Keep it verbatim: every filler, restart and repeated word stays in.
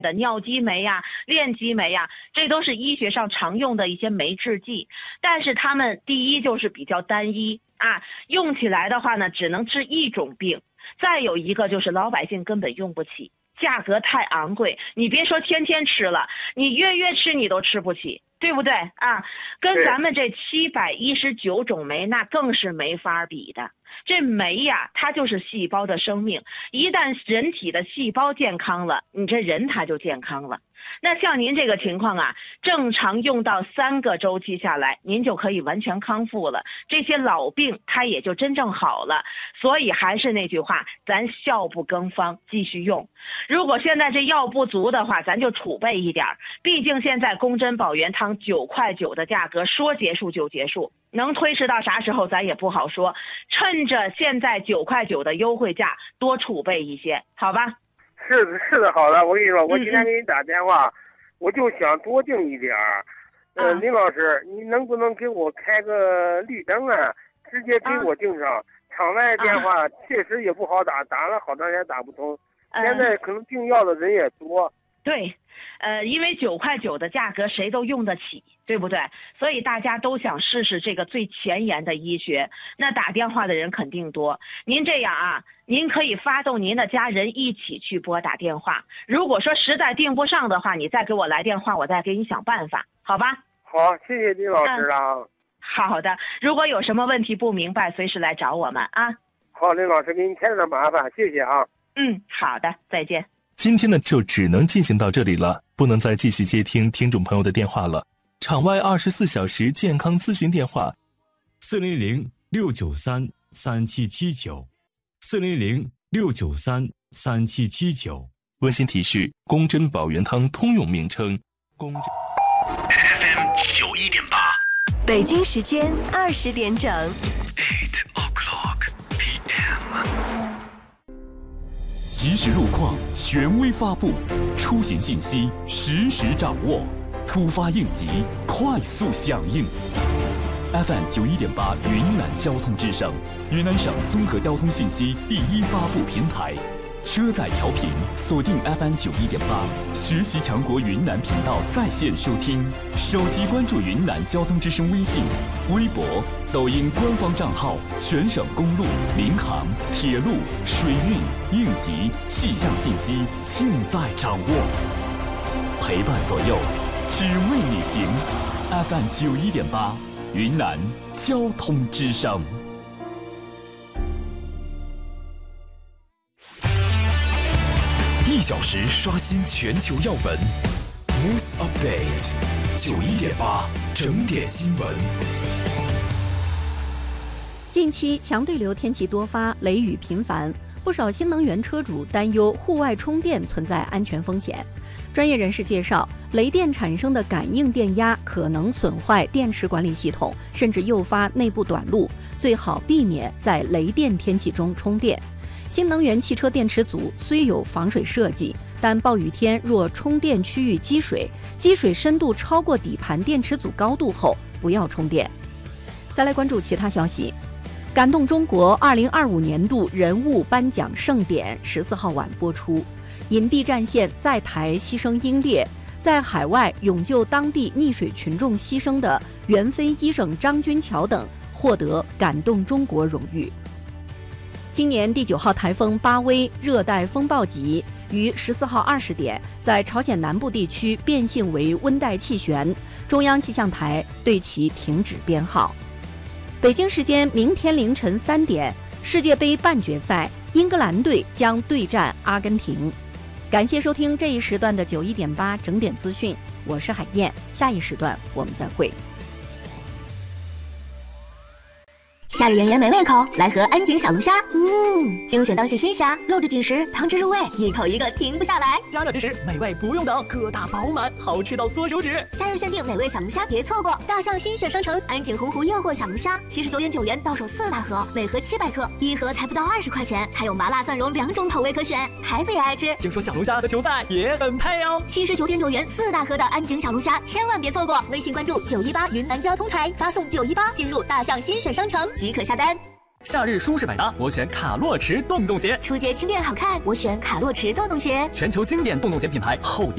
的尿激酶呀、链激酶呀，这都是医学上常用的一些酶制剂，但是它们第一就是比较单一啊，用起来的话呢，只能治一种病。再有一个就是老百姓根本用不起，价格太昂贵，你别说天天吃了，你月月吃你都吃不起，对不对啊？跟咱们这七百一十九种酶那更是没法比的。这酶呀，它就是细胞的生命，一旦人体的细胞健康了，你这人他就健康了。那像您这个情况啊，正常用到三个周期下来，您就可以完全康复了，这些老病它也就真正好了。所以还是那句话，咱效不更方，继续用。如果现在这药不足的话，咱就储备一点，毕竟现在宫针保元汤九块九的价格说结束就结束，能推迟到啥时候咱也不好说，趁着现在九块九的优惠价多储备一些，好吧？ 是的，是的，好的。我跟你说，我今天给你打电话，嗯、我就想多订一点儿。呃，林老师，你能不能给我开个绿灯啊？直接给我订上。啊、场外电话确实也不好打，打了好长时间打不通。嗯、现在可能订药的人也多。 对，呃，因为九块九的价格谁都用得起，对不对？所以大家都想试试这个最前沿的医学，那打电话的人肯定多。您这样啊，您可以发动您的家人一起去拨打电话。如果说实在订不上的话，你再给我来电话，我再给你想办法，好吧？ 好，谢谢林老师啊。嗯、 好的，如果有什么问题不明白，随时来找我们啊。 好，林老师，给你添点麻烦，谢谢啊。 嗯，好的，再见。 今天呢，就只能进行到这里了，不能再继续接听听众朋友的电话了。场外二十四小时健康咨询电话： 四零零六九三三七七九，四零零六九三三七七九。 温馨提示：宫针保元汤通用名称。宫针 F M 九一点八， 北京时间二十点整。 Eight o'clock P M。 即时路况，权威发布，出行信息实时掌握，突发应急，快速响应。F M 九一点八云南交通之声，云南省综合交通信息第一发布平台。车载调频锁定 F M 九一点八，学习强国云南频道在线收听，手机关注云南交通之声微信、微博、抖音官方账号，全省公路、民航、铁路、水运、应急、气象信息尽在掌握，陪伴左右，只为你行。F M 九一点八，云南交通之声。 一小时刷新全球要闻 ，News Update， 九一点八整点新闻。 近期强对流天气多发，雷雨频繁，不少新能源车主担忧户外充电存在安全风险。专业人士介绍，雷电产生的感应电压可能损坏电池管理系统，甚至诱发内部短路，最好避免在雷电天气中充电。新能源汽车电池组虽有防水设计，但暴雨天若充电区域积水，积水深度超过底盘电池组高度后，不要充电。再来关注其他消息。感动中国二零二五年度人物颁奖盛典十四号晚播出，隐蔽战线在台牺牲英烈，在海外勇救当地溺水群众牺牲的援非医生张军桥等获得感动中国荣誉。今年第九号台风巴威热带风暴级于十四号二十点在朝鲜南部地区变性为温带气旋，中央气象台对其停止编号。北京时间明天凌晨三点，世界杯半决赛，英格兰队将对战阿根廷。感谢收听这一时段的九一点八整点资讯，我是海燕，下一时段我们再会。 夏日炎炎美味口，来盒安井小龙虾。嗯，精选当季新虾，肉质紧实，汤汁入味，一口一个停不下来。 加热即食，美味不用等，个大饱满，好吃到缩手指。 夏日限定美味小龙虾，别错过！大象新选商城安井洪湖诱惑小龙虾，七十九点九元到手四大盒，每盒七百克，一盒才不到二十块钱，还有麻辣蒜蓉两种口味可选，孩子也爱吃。 听说小龙虾和球赛也很配哦。 七十九点九元四大盒的安井小龙虾，千万别错过！微信关注九一八云南交通台，发送九一八进入大象新选商城即可下单。 夏日舒适百搭，我选卡洛驰洞洞鞋。 出街轻便好看，我选卡洛驰洞洞鞋。 全球经典洞洞鞋品牌，后